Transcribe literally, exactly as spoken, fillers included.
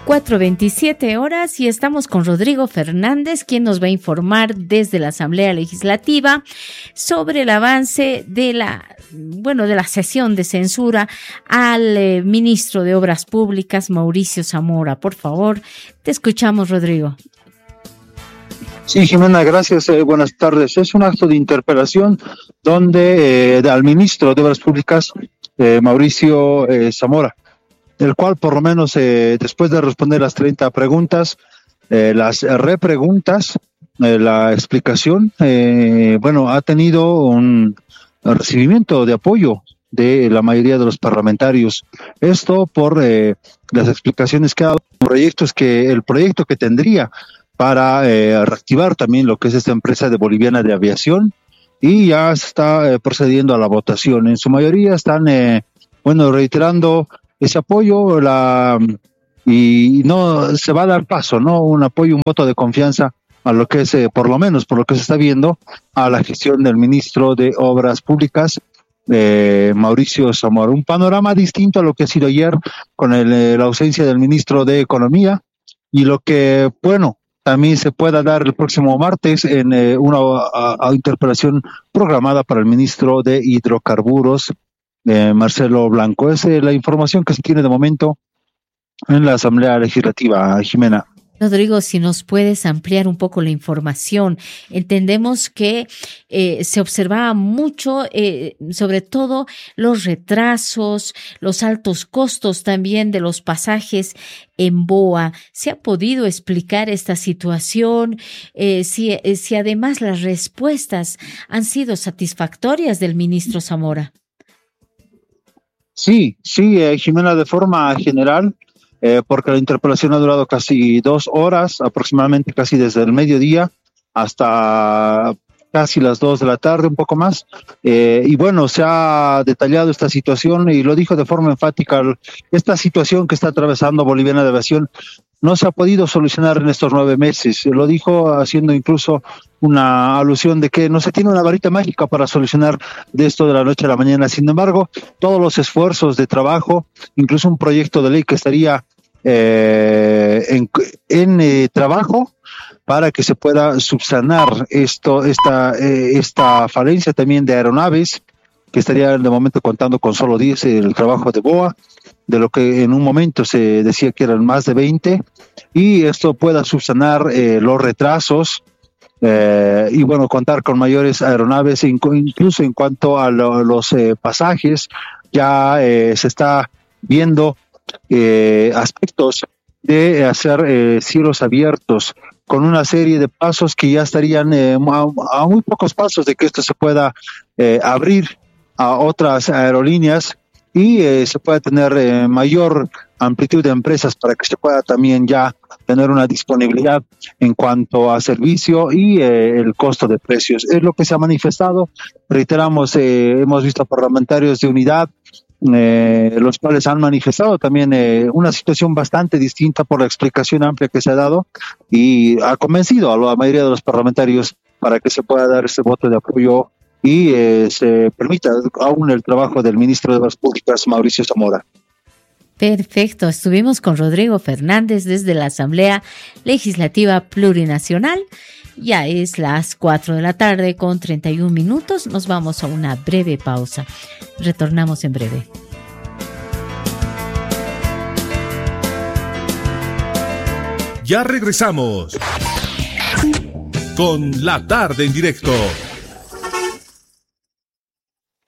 cuatro veintisiete horas y estamos con Rodrigo Fernández, quien nos va a informar desde la Asamblea Legislativa sobre el avance de la, bueno, de la sesión de censura al eh, ministro de Obras Públicas, Mauricio Zamora. Por favor, te escuchamos, Rodrigo. Sí, Jimena, gracias. Eh, buenas tardes. Es un acto de interpelación donde eh, al ministro de Obras Públicas, eh, Mauricio eh, Zamora, el cual por lo menos eh, después de responder las treinta preguntas, eh, las repreguntas, eh, la explicación, eh, bueno, ha tenido un recibimiento de apoyo de la mayoría de los parlamentarios. Esto por eh, las explicaciones que ha dado, proyectos que el proyecto que tendría para eh, reactivar también lo que es esta empresa de boliviana de aviación, y ya se está eh, procediendo a la votación. En su mayoría están, eh, bueno, reiterando ese apoyo, la y no se va a dar paso, ¿no? Un apoyo, un voto de confianza a lo que es, eh, por lo menos, por lo que se está viendo, a la gestión del ministro de Obras Públicas, eh, Mauricio Zamora. Un panorama distinto a lo que ha sido ayer con el, eh, la ausencia del ministro de Economía, y lo que, bueno, también se pueda dar el próximo martes en eh, una a, a interpelación programada para el ministro de Hidrocarburos, eh, Marcelo Blanco. Esa es la información que se tiene de momento en la Asamblea Legislativa, Jimena. Rodrigo, si nos puedes ampliar un poco la información. Entendemos que eh, se observaba mucho, eh, sobre todo los retrasos, los altos costos también de los pasajes en B O A. ¿Se ha podido explicar esta situación? Eh, si, eh, si además las respuestas han sido satisfactorias del ministro Zamora. Sí, sí, eh, Jimena, de forma general, eh, porque la interpelación ha durado casi dos horas, aproximadamente casi desde el mediodía hasta casi las dos de la tarde, un poco más, eh, y bueno, se ha detallado esta situación y lo dijo de forma enfática. Esta situación que está atravesando Boliviana de Aviación no se ha podido solucionar en estos nueve meses. Lo dijo haciendo incluso una alusión de que no se tiene una varita mágica para solucionar de esto de la noche a la mañana. Sin embargo, todos los esfuerzos de trabajo, incluso un proyecto de ley que estaría eh, en, en eh, trabajo para que se pueda subsanar esto, esta, eh, esta falencia también de aeronaves, que estaría de momento contando con solo diez el trabajo de B O A, de lo que en un momento se decía que eran más de veinte, y esto pueda subsanar eh, los retrasos eh, y bueno, contar con mayores aeronaves, incluso en cuanto a lo, los eh, pasajes. Ya eh, se está viendo eh, aspectos de hacer eh, cielos abiertos con una serie de pasos que ya estarían eh, a, a muy pocos pasos de que esto se pueda eh, abrir a otras aerolíneas, y eh, se pueda tener eh, mayor amplitud de empresas para que se pueda también ya tener una disponibilidad en cuanto a servicio y eh, el costo de precios. Es lo que se ha manifestado. Reiteramos, eh, hemos visto parlamentarios de unidad, eh, los cuales han manifestado también eh, una situación bastante distinta por la explicación amplia que se ha dado, y ha convencido a la mayoría de los parlamentarios para que se pueda dar este voto de apoyo y eh, se permita aún el trabajo del ministro de Obras Públicas, Mauricio Zamora. Perfecto, estuvimos con Rodrigo Fernández desde la Asamblea Legislativa Plurinacional. Ya es las cuatro de la tarde con treinta y un minutos. Nos vamos a una breve pausa. Retornamos en breve. Ya regresamos con La Tarde en Directo